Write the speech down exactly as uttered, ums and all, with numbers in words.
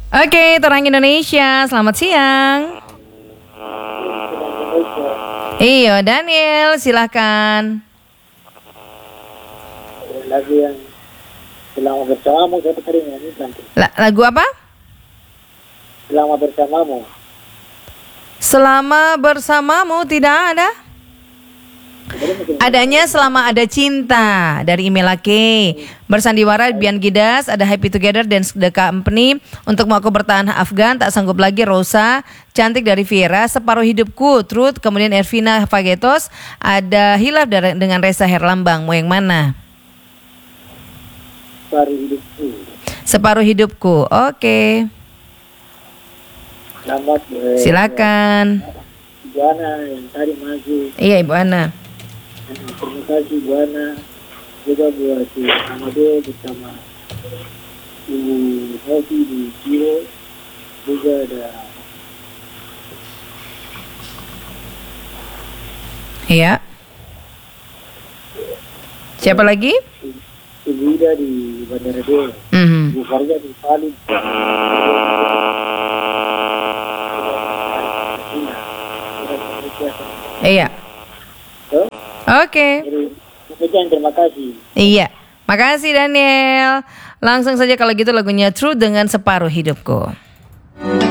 Oke, Terang Indonesia, selamat siang. Iya, Daniel, silakan. Lagu yang selama bersamamu saya tadi nyanyikan. La- lagu apa? Selama bersamamu. Selama bersamamu tidak ada. Adanya selama ada cinta dari Imelake. Bersandiwara Bian Gidas, ada Happy Together dan The Company. Untuk mau aku bertahan Afgan, tak sanggup lagi Rosa, Cantik dari Viera, Separuh Hidupku, Truth, kemudian Ervina Fagetos, ada Hilaf dari- dengan Reza Herlambang. Mau yang mana? Baru hidupku. Separuh Hidupku. Oke. Selamat. eh, Silakan. Ibu Ana yang tadi maju. Iya, Ibu Ana. Terima kasih Ibu Ana. Juga buat si Amado bersama Ibu Hoki di Kiro. Juga ada Iya. Siapa lagi? Ibu Ida di Bandara Deo. Mhm. Ibu Farja di Palu. Iya. Oh, Oke. jadi demikian, terima kasih. Iya. Makasih Daniel. Langsung saja kalau gitu lagunya True dengan Separuh Hidupku.